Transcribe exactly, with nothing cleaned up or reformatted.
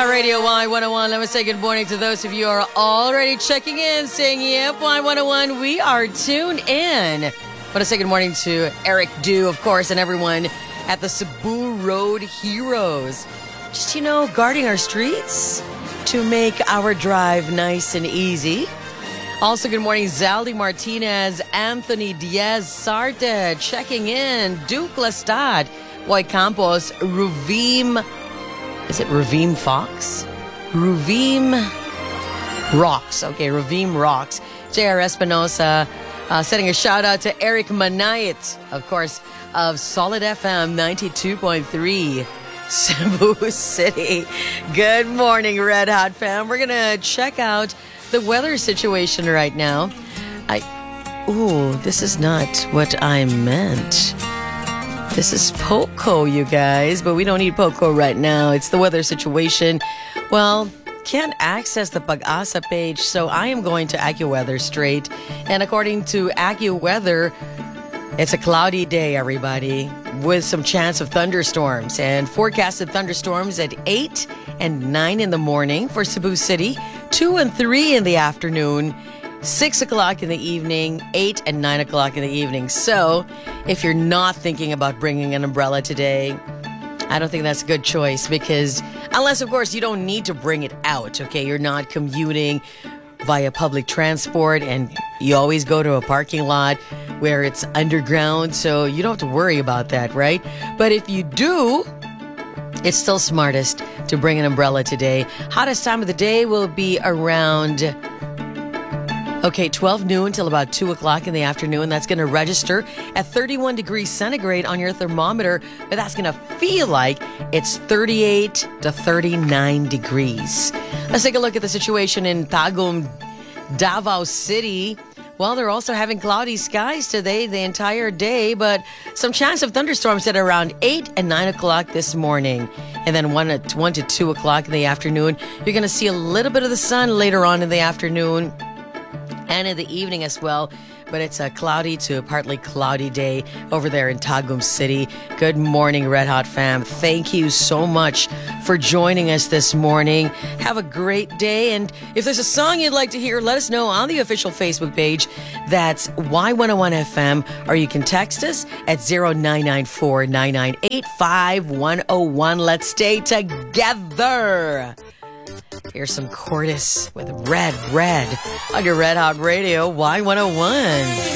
Hot Radio Y one oh one. Let me say good morning to those of you who are already checking in, saying, yep, Y one oh one, we are tuned in. I want to say good morning to Eric Dew, of course, and everyone at the Cebu Road Heroes. Just, you know, guarding our streets to make our drive nice and easy. Also, good morning, Zaldi Martinez, Anthony Diaz Sarte, checking in, Duke Lastad, Roy Campos, Ruvim, is it Ruvim Fox? Ruvim Rocks. Okay, Ruvim Rocks. J R Espinosa, uh, sending a shout out to Eric Manayat, of course, of Solid F M ninety-two point three. Cebu City. Good morning, Red Hot fam. We're gonna check out the weather situation right now. I, ooh, this is not what I meant. This is Poco, you guys, but we don't need Poco right now. It's the weather situation. Well, can't access the Pag-asa page, so I am going to AccuWeather straight. And according to AccuWeather, it's a cloudy day, everybody, with some chance of thunderstorms. And forecasted thunderstorms at eight and nine in the morning for Cebu City, two and three in the afternoon, six o'clock in the evening, eight and nine o'clock in the evening. So if you're not thinking about bringing an umbrella today, I don't think that's a good choice, because unless, of course, you don't need to bring it out, okay? You're not commuting via public transport and you always go to a parking lot where it's underground, so you don't have to worry about that, right? But if you do, it's still smartest to bring an umbrella today. Hottest time of the day will be around, okay, twelve noon till about two o'clock in the afternoon. That's going to register at thirty-one degrees centigrade on your thermometer, but that's going to feel like it's thirty-eight to thirty-nine degrees. Let's take a look at the situation in Tagum, Davao City. Well, they're also having cloudy skies today, the entire day, but some chance of thunderstorms at around eight and nine o'clock this morning. And then one, at one to two o'clock in the afternoon. You're going to see a little bit of the sun later on in the afternoon and in the evening as well. But it's a cloudy to partly cloudy day over there in Tagum City. Good morning, Red Hot fam. Thank you so much for joining us this morning. Have a great day. And if there's a song you'd like to hear, let us know on the official Facebook page. That's Y one oh one F M. Or you can text us at zero nine nine four, nine nine eight, five one oh one. Let's stay together. Here's some Cortis with Red Red on your Red Hot Radio Y one oh one.